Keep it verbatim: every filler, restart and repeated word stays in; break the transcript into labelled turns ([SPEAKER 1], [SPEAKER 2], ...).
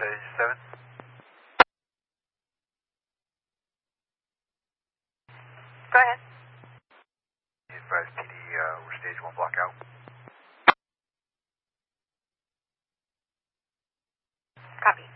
[SPEAKER 1] Stage seven.
[SPEAKER 2] Go ahead.
[SPEAKER 1] You advise P D, uh, we're stage one block out.
[SPEAKER 2] Copy.